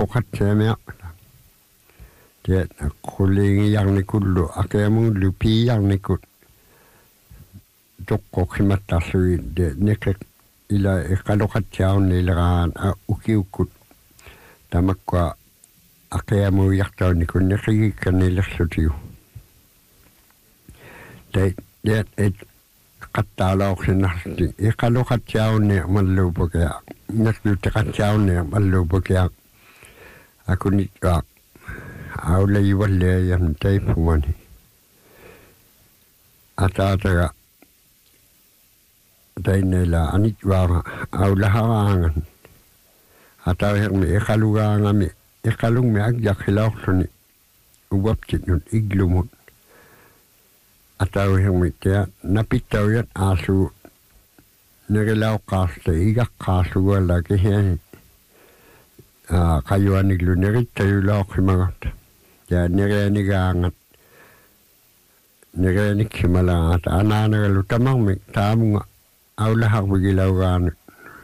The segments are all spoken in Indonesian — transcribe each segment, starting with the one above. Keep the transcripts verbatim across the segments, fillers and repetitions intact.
qoqatsaamia tiat qulliingiarnikullu aqiamun lupiiarnikut toqqoqimattarlui de neqeq ila iqaloqatsiaarniileraan a ukiukkut tamakkua aqiamuiartaunnikun neqigikkannilerlutiu tai tiat et qattaalaorsinarti iqaloqatsiaarni malluupakea nakluteqatsiaarni malluupakea akunittua aulaivalleayam taipumani ataataga tainela anitwaanga aulaharaangan ataahermi iqalugaangami iqalungmi akjaqilaorluni uwaptitnut iglumut atauhermi tia napittauyat aasu nerilauqaarta igaqqaarlugualla kihiani qayuaniklu nerittayulooqimagat ja nerianigaangat nerianikkimalaat anaanagalu tamarmi taamunga aulaharvigilaugaanut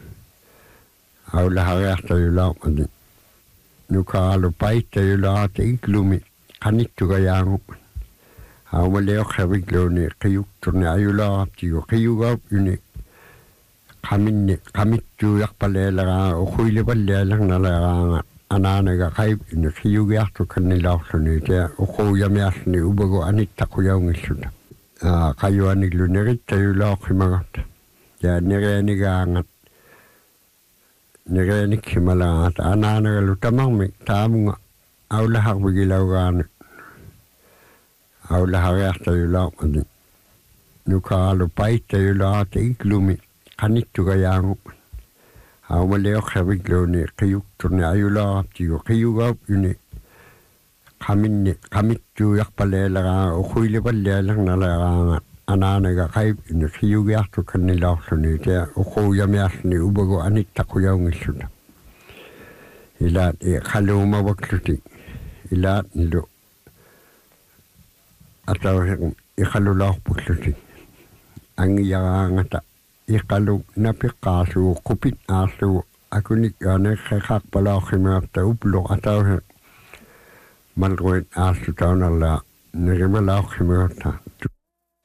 aulahariartayulaaqmani nukaalu paittayulaata iglumi qanittugayaangu aumaleoqsavigluuni qiyukturni ayulaaraptigu qiyugaap uni qaminni qamittuuyarpaleelaraa uquilivallealarnaleraanga anaanaga qaib uni qiyugiartu kannilaorluni tia uquuyamiarluni ubagu anittaquyaungilluta aa qayuaniklu nerittayulooqimagat ja nerianigaangat nerianikkimalaat anaanagalu tamarmi taamunga aulaharvigilaugaanut aulahariartayulaaqmani nukaalu paittayulaata iglumi qanittugayaangu aumaleoqsavigluuni qiyukturni ayulaaraptigu qiyugaap uni qaminni qamittuuyarpaleelaraa uquilivallealarnaleraanga anaanaga qaib uni qiyugiartu kannilaorluni tia uquuyamiarluni ubagu anittaquyaungilluta ilaat iqaluumavakluti ilaat nilu atauhermi iqalulaorpulluti angiyaraangata iqalu napiqqaasuu qupit aarluu akunik aneqqeqaarpalaorrimaarta uplu atauher malruit aarlutaunallaa nerimalaorrimaarta